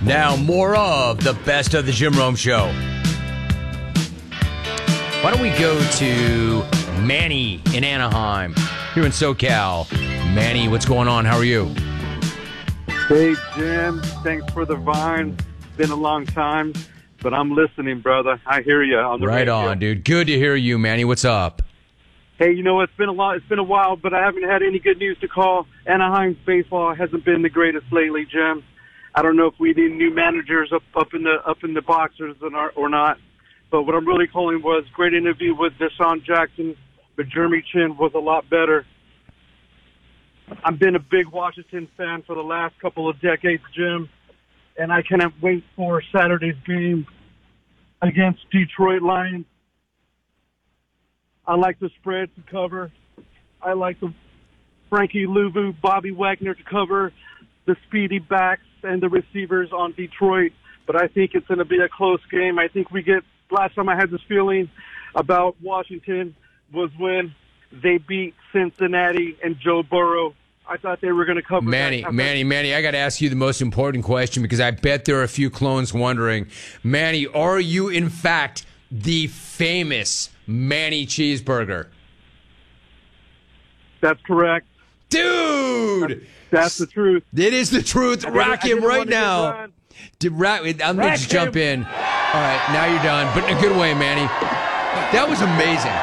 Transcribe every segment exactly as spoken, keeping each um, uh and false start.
Now, more of the Best of the Jim Rome Show. Why don't we go to Manny in Anaheim, here in SoCal. Manny, what's going on? How are you? Hey, Jim. Thanks for the vine. It's been a long time, but I'm listening, brother. I hear you on the Right radio. on, dude. Good to hear you, Manny. What's up? Hey, you know, it's been a lot. It's been a while, but I haven't had any good news to call. Anaheim's baseball hasn't been the greatest lately, Jim. I don't know if we need new managers up, up in the up in the boxers or not. But what I'm really calling was great interview with Deshaun Jackson, but Jeremy Chin was a lot better. I've been a big Washington fan for the last couple of decades, Jim, and I cannot wait for Saturday's game against Detroit Lions. I like the spread to cover. I like the Frankie Louvu, Bobby Wagner to cover, the speedy backs and the receivers on Detroit. But I think it's going to be a close game. I think we get, last time I had this feeling about Washington was when they beat Cincinnati and Joe Burrow. I thought they were going to cover Manny, that. Manny, Manny, I got to ask you the most important question because I bet there are a few clones wondering. Manny, are you in fact the famous Manny Cheeseburger? That's correct. Dude! That's the truth. It is the truth. Rack him right now. Did rack, I'm going to just jump in. All right, now you're done, but in a good way, Manny. That was amazing.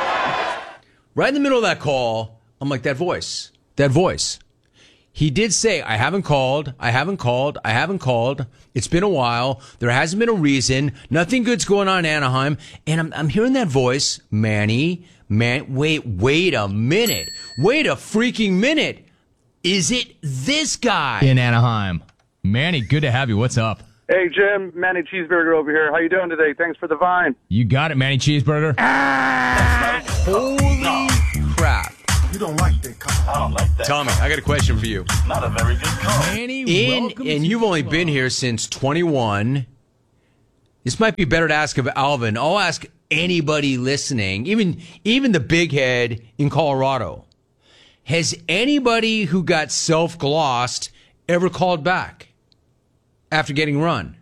Right in the middle of that call, I'm like, that voice. That voice. He did say, I haven't called, I haven't called, I haven't called. It's been a while. There hasn't been a reason. Nothing good's going on in Anaheim. And I'm, I'm hearing that voice, Manny, man, wait, wait a minute. Wait a freaking minute. Is it this guy? In Anaheim. Manny, good to have you. What's up? Hey, Jim, Manny Cheeseburger over here. How you doing today? Thanks for the vine. You got it, Manny Cheeseburger. Ah, holy crap. You don't like that call. I don't like that. Tommy, I got a question for you. Not a very good call. Manny, In, welcome and to you've the only club. been here since twenty-one. This might be better to ask of Alvin. I'll ask anybody listening, even even the big head in Colorado. Has anybody who got self-glossed ever called back after getting run?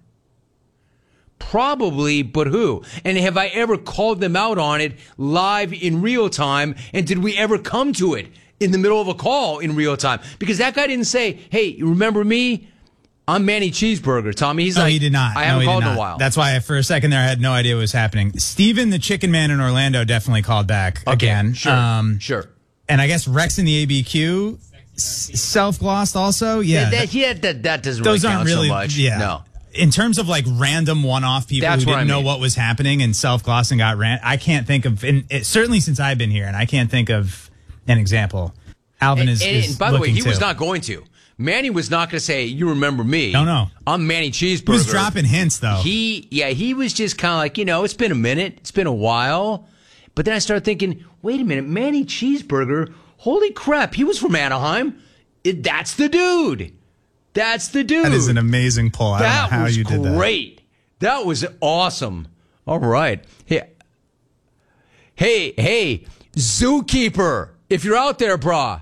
Probably, but who? And have I ever called them out on it live in real time? And did we ever come to it in the middle of a call in real time? Because that guy didn't say, hey, you remember me? I'm Manny Cheeseburger, Tommy. He's no, like, he did not. I no, haven't he called did in not. a while. That's why for a second there I had no idea what was happening. Steven, the Chicken Man in Orlando, definitely called back Okay, again. Sure, Um, sure. And I guess Rex in the A B Q self-glossed also. Yeah. That, that, yeah, that, that doesn't Those really aren't count really, so much. yeah. No. In terms of like random one-off people That's who what didn't I know mean. what was happening and self-glossed and got ran, I can't think of, and it, certainly since I've been here, and I can't think of an example. Alvin And, is, and, is and by the way, looking he was too. not going to. Manny was not going to say, you remember me. No, no. I'm Manny Cheeseburger. He was dropping hints, though. He, yeah, he was just kind of like, you know, it's been a minute. It's been a while. But then I started thinking, wait a minute, Manny Cheeseburger, holy crap, he was from Anaheim. It, that's the dude. That's the dude. That is an amazing pull. I That don't know how was you did that. great. That was awesome. All right. Hey, hey, hey, Zookeeper, if you're out there, brah.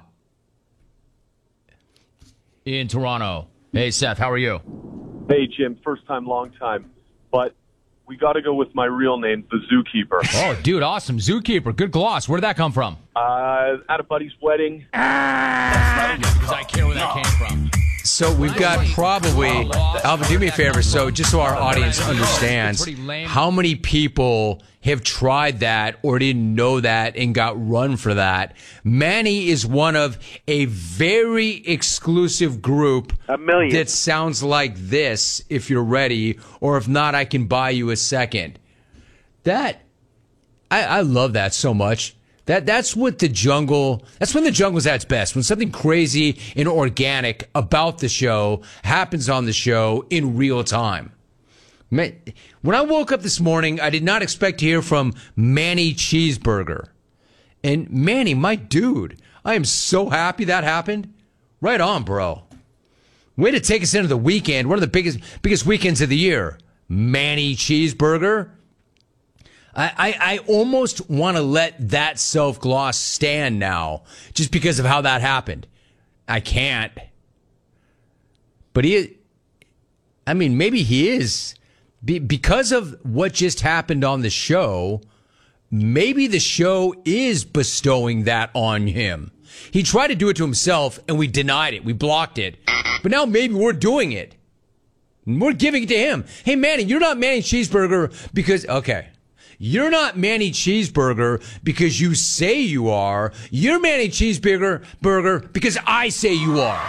In Toronto. Hey, Seth, how are you? Hey, Jim, first time, long time. But we got to go with my real name, the Zookeeper. Oh, dude, awesome. Zookeeper. Good gloss. Where did that come from? Uh, at a buddy's wedding. Because I care where that came from. So we've got probably, Alvin, do me a favor, so just so our audience understands, how many people have tried that or didn't know that and got run for that? Manny is one of a very exclusive group A million. that sounds like this, if you're ready, or if not, I can buy you a second. That, I, I love that so much. That that's what the jungle, that's when the jungle's at its best. When something crazy and organic about the show happens on the show in real time. Man, when I woke up this morning, I did not expect to hear from Manny Cheeseburger. And Manny, my dude, I am so happy that happened. Right on, bro. Way to take us into the weekend, one of the biggest biggest weekends of the year. Manny Cheeseburger. I, I, I almost want to let that self-gloss stand now just because of how that happened. I can't. But he, I mean, maybe he is. Be- because of what just happened on the show, maybe the show is bestowing that on him. He tried to do it to himself, and we denied it. We blocked it. But now maybe we're doing it. We're giving it to him. Hey, Manny, you're not Manny Cheeseburger because, okay. You're not Manny Cheeseburger because you say you are. You're Manny Cheeseburger burger because I say you are.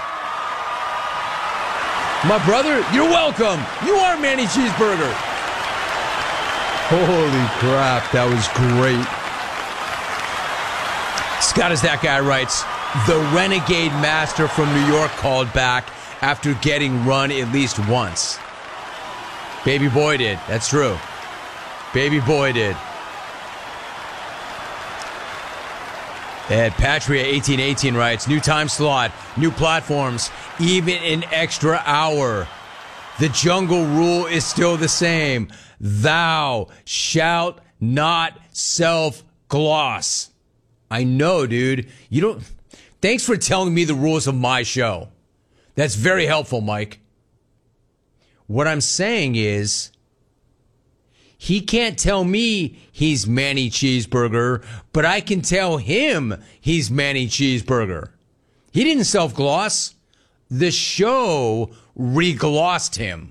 My brother, you're welcome. You are Manny Cheeseburger. Holy crap, that was great. Scott is that guy writes, the Renegade Master from New York called back after getting run at least once. Baby boy did. That's true. Baby boy did. And Patria eighteen eighteen writes, new time slot, new platforms, even an extra hour. The jungle rule is still the same. Thou shalt not self-gloss. I know, dude. You don't. Thanks for telling me the rules of my show. That's very helpful, Mike. What I'm saying is, he can't tell me he's Manny Cheeseburger, but I can tell him he's Manny Cheeseburger. He didn't self-gloss. The show re-glossed him.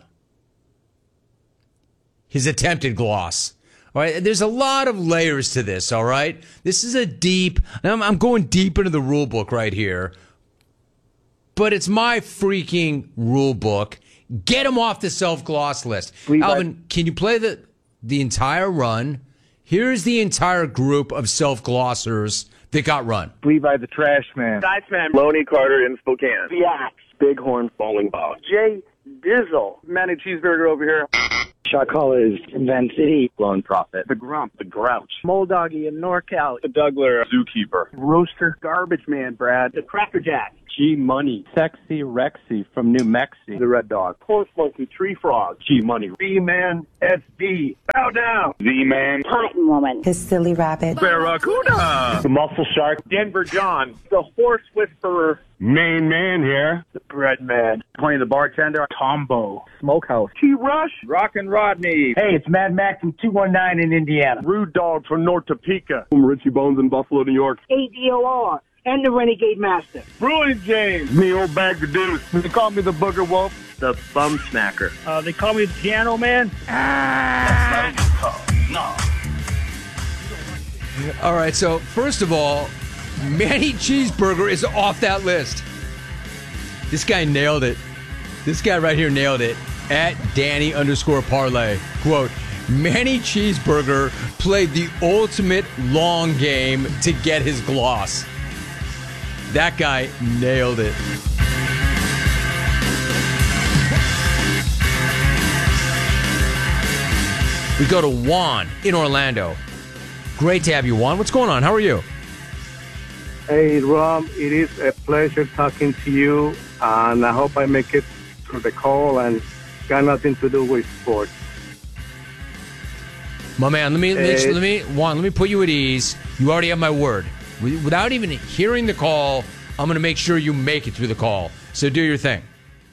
His attempted gloss. All right, there's a lot of layers to this, all right? This is a deep, I'm, I'm going deep into the rule book right here, but it's my freaking rule book. Get him off the self-gloss list. Please, Alvin, I- can you play the, the entire run? Here's the entire group of self-glossers that got run. Levi the Trash Man. Iceman. Loney Carter in Spokane. The Axe. Bighorn Falling Box. Jay Dizzle. Manny Cheeseburger over here. Shot caller is Van City. Lone Prophet. The Grump. The Grouch. Moldoggy in NorCal. The Dougler. Zookeeper. Rooster. Garbage Man, Brad. The Cracker Jack. G Money. Sexy Rexy from New Mexico. The Red Dog. Horse Monkey. Tree Frog. G Money. B-Man. S D. Bow down. Z-Man. Cotton Woman. His silly rabbit. Barracuda. The Muscle Shark. Denver John. The Horse Whisperer. Main Man here. The Bread Man. Tony the Bartender. Tombo. Smokehouse. T-Rush. Rockin' Rodney. Hey, it's Mad Max from two one nine in Indiana. Rude Dog from North Topeka. I'm Richie Bones in Buffalo, New York. A D O R. And the Renegade Master. Bruin James. Me old bag of dudes. They call me the Booger Wolf. The Bum Snacker. Uh, they call me the Piano Man. That's not a good call. No. All right, so first of all, Manny Cheeseburger is off that list. This guy nailed it. This guy right here nailed it. At Danny underscore parlay. Quote, Manny Cheeseburger played the ultimate long game to get his gloss. That guy nailed it. We go to Juan in Orlando. Great to have you, Juan. What's going on? How are you? Hey, Rob, it is a pleasure talking to you, and I hope I make it through the call and got nothing to do with sports. My man, let me, Hey. let me, Juan, let me put you at ease. You already have my word. Without even hearing the call, I'm going to make sure you make it through the call. So do your thing.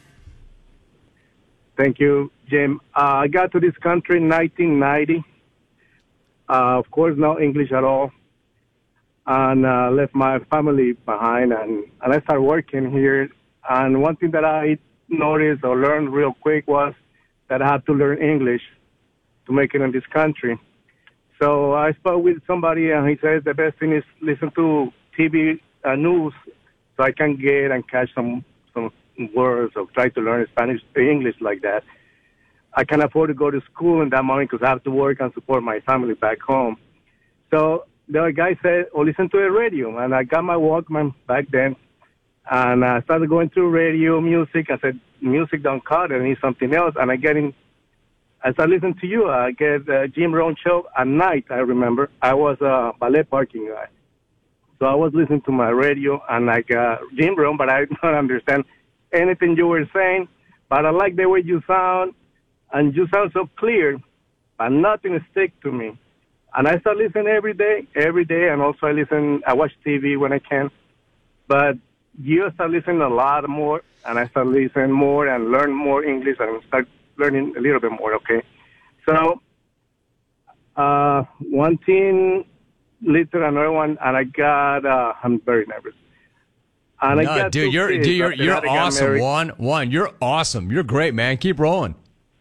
Thank you, Jim. Uh, I got to this country in nineteen ninety. Uh, of course, no English at all. And uh, left my family behind, and, and I started working here. And one thing that I noticed or learned real quick was that I had to learn English to make it in this country. So I spoke with somebody, and he says the best thing is listen to T V uh, news so I can get and catch some, some words or try to learn Spanish, English like that. I can afford to go to school in that moment because I have to work and support my family back home. So the guy said, oh, listen to the radio. And I got my Walkman back then, and I started going through radio, music. I said, music don't cut it. I need something else. And I get in, as I listen to you, I get uh, Jim Rohn show at night, I remember. I was a ballet parking guy. So I was listening to my radio, and I got Jim Rohn, but I don't understand anything you were saying. But I like the way you sound, and you sound so clear, but nothing stick to me. And I start listening every day, every day, and also I listen, I watch T V when I can. But you start listening a lot more, and I start listening more and learn more English and start learning a little bit more. Okay, so uh, one team lead to another one, and I got. Uh, I'm very nervous. And I No, got dude, two you're kids dude, you're after you're that I got awesome. married. One, one, you're awesome. You're great, man. Keep rolling.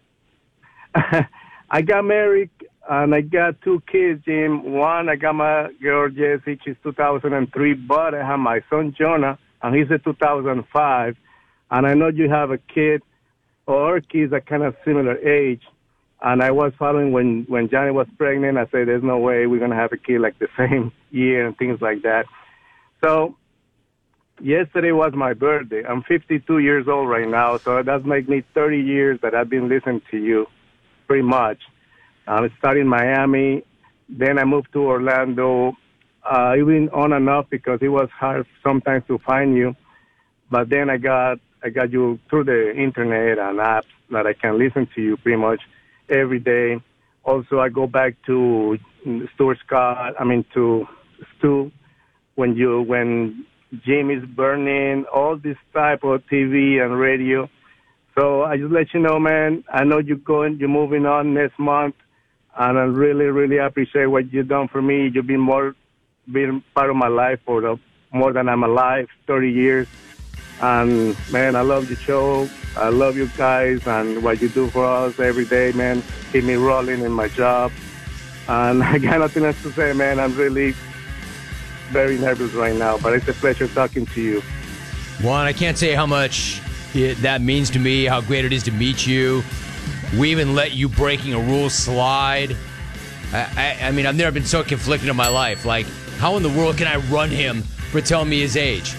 I got married and I got two kids, Jim. One, I got my girl Jessie, she's two thousand three, but I have my son Jonah, and he's a two thousand five. And I know you have a kid or kids are kind of similar age. And I was following when, when Johnny was pregnant, I said, there's no way we're going to have a kid like the same year and things like that. So yesterday was my birthday. I'm fifty-two years old right now, so that makes me thirty years that I've been listening to you. Pretty much. I started in Miami, then I moved to Orlando, uh, even on and off because it was hard sometimes to find you. But then I got I got you through the internet and apps that I can listen to you pretty much every day. Also, I go back to Stuart Scott. I mean to Stu when you when Jim is burning all this type of T V and radio. So I just let you know, man, I know you're going, you're moving on next month, and I really, really appreciate what you've done for me. You've been more, been part of my life for the, more than I'm alive, thirty years. And, man, I love your show. I love you guys and what you do for us every day, man. Keep me rolling in my job. And I got nothing else to say, man. I'm really very nervous right now, but it's a pleasure talking to you. One, I can't say how much it, that means to me, how great it is to meet you. We even let you breaking a rule slide. I, I, I mean, I've never been so conflicted in my life. Like, how in the world can I run him for telling me his age?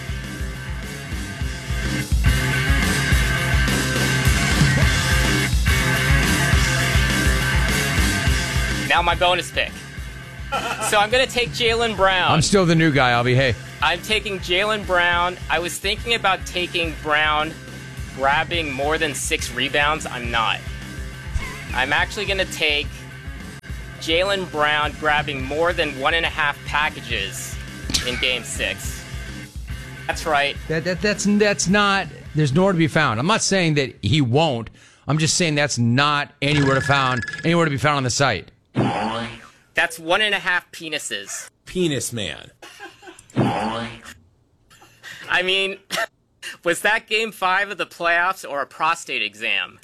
Now my bonus pick. So I'm going to take Jaylen Brown. I'm still the new guy, Albie. Hey. I'm taking Jaylen Brown. I was thinking about taking Brown grabbing more than six rebounds. I'm not. I'm actually going to take Jaylen Brown grabbing more than one and a half packages in Game Six. That's right. That, that that's that's not. There's nowhere to be found. I'm not saying that he won't. I'm just saying that's not anywhere to found anywhere to be found on the site. That's one and a half penises. Penis man. I mean, was that Game Five of the playoffs or a prostate exam?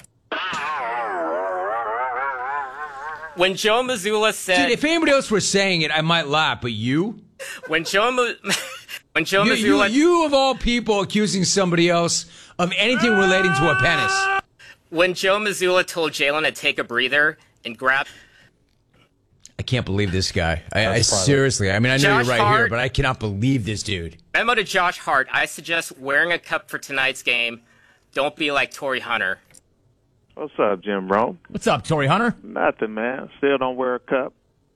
When Joe Mazzulla said, Dude, if anybody else were saying it, I might laugh, but you? When Joe, Ma- when Joe you, Mazzulla, you, you of all people accusing somebody else of anything relating to a penis. When Joe Mazzulla told Jaylen to take a breather and grab. I can't believe this guy. I, I seriously, I mean, I know Josh you're right Hart, here, but I cannot believe this dude. Memo to Josh Hart. I suggest wearing a cup for tonight's game. Don't be like Torrey Hunter. What's up, Jim Rome? What's up, Torrey Hunter? Nothing, man. Still don't wear a cup.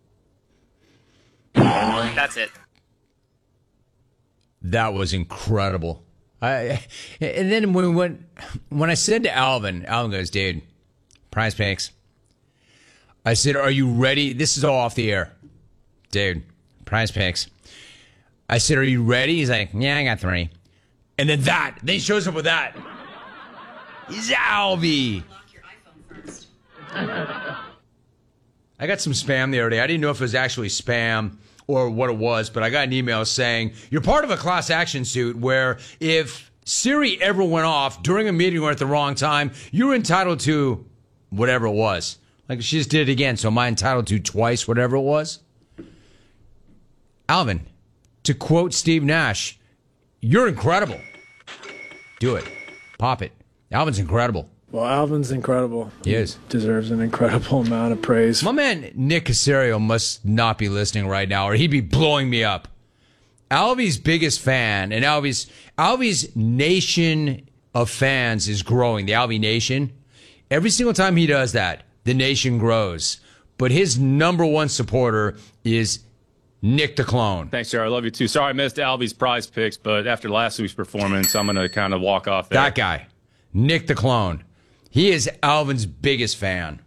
That's it. That was incredible. I and then when when when I said to Alvin, Alvin goes, dude, Prize Picks. I said, are you ready? This is all off the air. Dude, Prize Picks. I said, are you ready? He's like, yeah, I got three. And then that. Then he shows up with that. He's Alvy. I got some spam the other day. I didn't know if it was actually spam or what it was, but I got an email saying, you're part of a class action suit where if Siri ever went off during a meeting or at the wrong time, you're entitled to whatever it was. Like, she just did it again, so am I entitled to twice whatever it was? Alvin, to quote Steve Nash, you're incredible. Do it. Pop it. Alvin's incredible. Well, Alvin's incredible. He is. Deserves an incredible amount of praise. My man Nick Casario must not be listening right now, or he'd be blowing me up. Alvy's biggest fan, and Alvy's Alvy's nation of fans is growing, the Alvy Nation. Every single time he does that, the nation grows. But his number one supporter is Nick the Clone. Thanks, Jared. I love you, too. Sorry I missed Alvy's Prize Picks, but after last week's performance, I'm going to kind of walk off there. That guy, Nick the Clone. He is Alvin's biggest fan.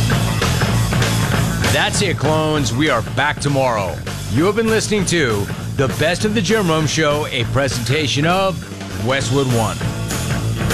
That's it, clones. We are back tomorrow. You have been listening to The Best of the Jim Rome Show, a presentation of Westwood One.